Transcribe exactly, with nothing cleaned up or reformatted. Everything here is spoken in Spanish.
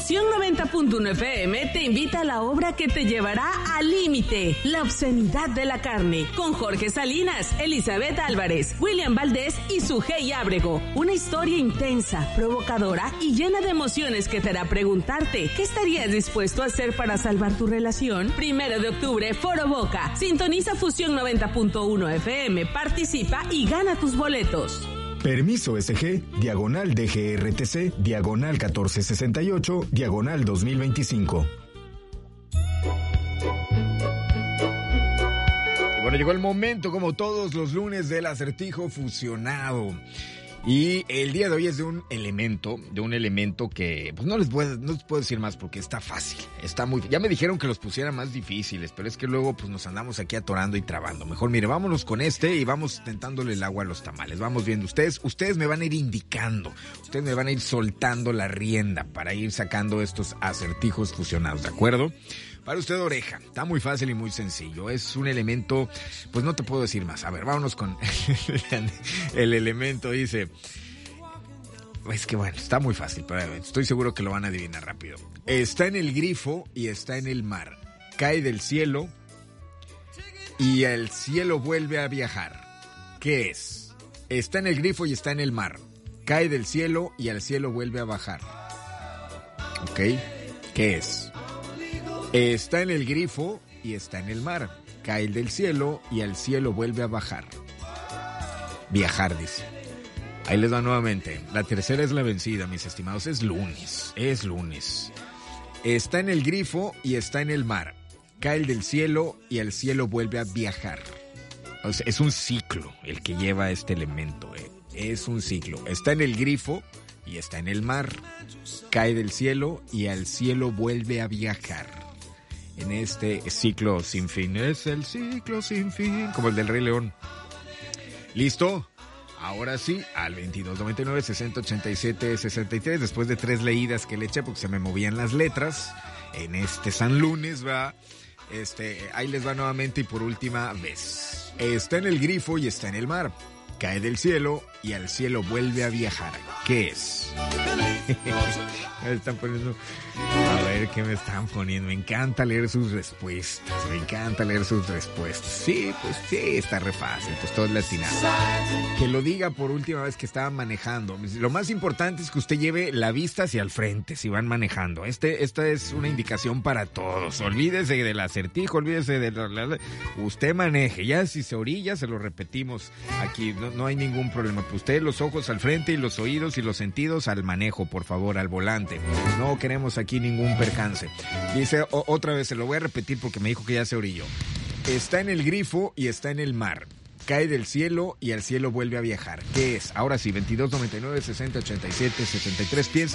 Fusión noventa punto uno F M te invita a la obra que te llevará al límite, La obscenidad de la carne, con Jorge Salinas, Elizabeth Álvarez, William Valdés y Sujei Ábrego. Una historia intensa, provocadora y llena de emociones que te hará preguntarte ¿qué estarías dispuesto a hacer para salvar tu relación? Primero de octubre, Foro Boca. Sintoniza Fusión noventa punto uno F M, participa y gana tus boletos. Permiso S G, diagonal D G R T C, diagonal catorce sesenta y ocho, diagonal dos mil veinticinco. Y bueno, llegó el momento, como todos los lunes, del acertijo fusionado. Y el día de hoy es de un elemento, de un elemento que pues no les puedo, no les puedo decir más porque está fácil, está muy, ya me dijeron que los pusiera más difíciles, pero es que luego pues nos andamos aquí atorando y trabando. Mejor mire, vámonos con este y vamos tentándole el agua a los tamales. Vamos viendo, ustedes, ustedes me van a ir indicando, ustedes me van a ir soltando la rienda para ir sacando estos acertijos fusionados, ¿de acuerdo? Para usted, oreja, está muy fácil y muy sencillo. Es un elemento, pues no te puedo decir más. A ver, vámonos con el elemento. Dice, es que bueno, está muy fácil, pero estoy seguro que lo van a adivinar rápido. Está en el grifo y está en el mar. Cae del cielo y el cielo vuelve a viajar. ¿Qué es? Está en el grifo y está en el mar. Cae del cielo y al cielo vuelve a bajar. ¿Ok? ¿Qué es? Está en el grifo y está en el mar. Cae del cielo y al cielo vuelve a bajar. Viajar, dice. Ahí les va nuevamente. La tercera es la vencida, mis estimados. Es lunes. Es lunes. Está en el grifo y está en el mar. Cae del cielo y al cielo vuelve a viajar. O sea, es un ciclo el que lleva este elemento. Eh. Es un ciclo. Está en el grifo y está en el mar. Cae del cielo y al cielo vuelve a viajar. En este ciclo sin fin. Es el ciclo sin fin. Como el del Rey León. ¿Listo? Ahora sí, al veintidós noventa y nueve, sesenta ochenta y siete, sesenta y tres. Después de tres leídas que le eché porque se me movían las letras. En este San Lunes, va. Este, ahí les va nuevamente y por última vez. Está en el grifo y está en el mar. Cae del cielo y al cielo vuelve a viajar. ¿Qué es? Me están poniendo... A ver, ¿qué me están poniendo? Me encanta leer sus respuestas. Me encanta leer sus respuestas. Sí, pues sí, está re fácil. Pues todo es latinado. Que lo diga por última vez que estaban manejando. Lo más importante es que usted lleve la vista hacia el frente si van manejando. Este, esta es una indicación para todos. Olvídese del acertijo, olvídese de... La, la, la. Usted maneje. Ya si se orilla, se lo repetimos aquí. No, no hay ningún problema. Pues usted los ojos al frente y los oídos y los sentidos al manejo, por favor, al volante. No queremos aquí ningún percance. Dice o, otra vez, se lo voy a repetir porque me dijo que ya se orilló. Está en el grifo y está en el mar. Cae del cielo y al cielo vuelve a viajar. ¿Qué es? Ahora sí, veintidós noventa y nueve, sesenta ochenta y siete, setenta y tres. Piensa.